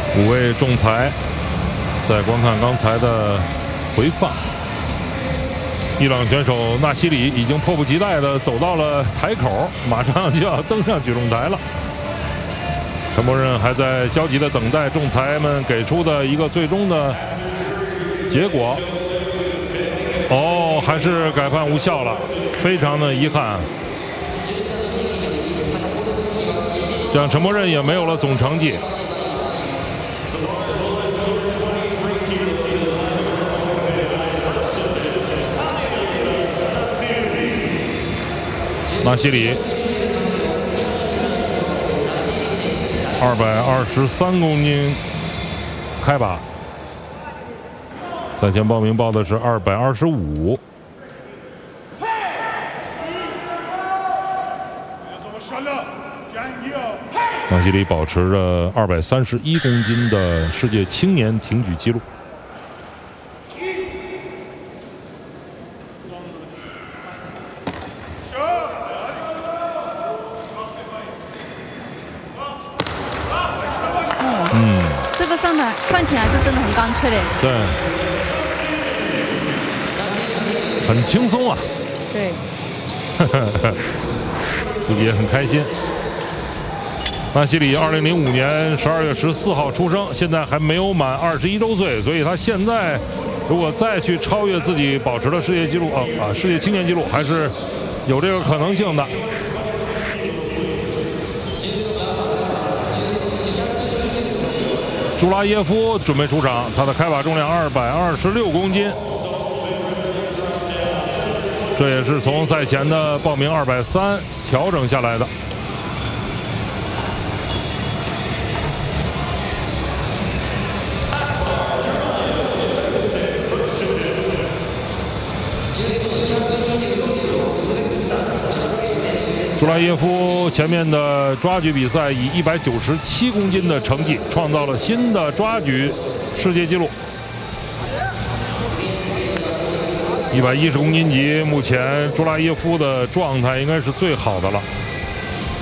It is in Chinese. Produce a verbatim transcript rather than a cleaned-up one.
五位仲裁，再观看刚才的回放，伊朗选手纳西里已经迫不及待地走到了台口，马上就要登上举重台了。陈默任还在焦急地等待仲裁们给出的一个最终的结果。哦，还是改判无效了，非常的遗憾。这样陈默任也没有了总成绩。纳西里二百二十三公斤开把，赛前报名报的是二百二十五。纳西里保持着二百三十一公斤的世界青年挺举纪录。 嗯，这个上台饭体还是真的很干脆的。 对，很轻松啊。 对， 自己也很开心。纳西里二零零五年十二月十四号出生，现在还没有满二十一周岁，所以他现在如果再去超越自己保持的世界纪录啊啊世界青年纪录，还是有这个可能性的。朱拉耶夫准备出场，他的开把重量二百二十六公斤，这也是从赛前的报名二百三调整下来的。朱拉耶夫前面的抓举比赛以一百九十七公斤的成绩创造了新的抓举世界纪录。一百一十公斤级，目前朱拉耶夫的状态应该是最好的了。